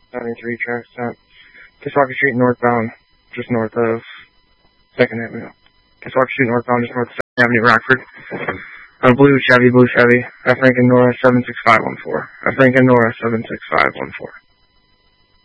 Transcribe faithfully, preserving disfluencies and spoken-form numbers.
ninety-three tracks at Kishwaukee Street northbound, just north of second Avenue. Kishwaukee Street northbound, just north of second Avenue, Rockford. A blue Chevy, blue Chevy. At Frank and Nora seven six five one four. At Frank and Nora seven six five one four.